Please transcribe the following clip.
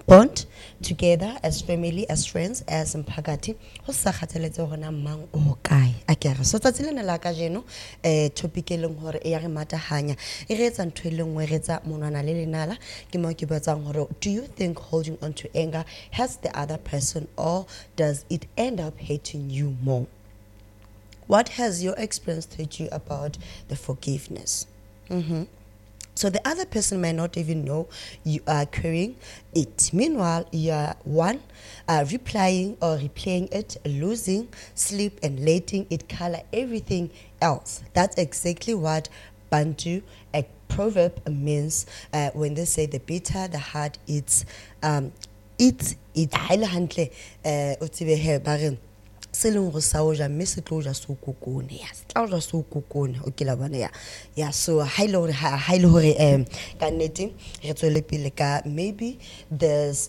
bond together as family, as friends, as mpagati. Ho sa khathaletse hore na mang o kae. Akere so tsatsi lena la ka jeno topic e leng hore e ya re matahanya e re etsa ntho e le nngwe re etsa monwana le lenala ke mo ke botsang hore do you think holding on to anger hurts the other person or does it end up hating you more? What has your experience taught you about the forgiveness? So the other person may not even know you are carrying it. Meanwhile, you are one replying or replaying it, losing sleep and letting it color everything else. That's exactly what Bantu, a proverb, means when they say the bitter, the hard, it's highly handle se leng go sa o ja mme se tlo ja so kokone ya se tla ja so kokone o ke la bona ya so highly hore ka nnete re tswele pele ka maybe there's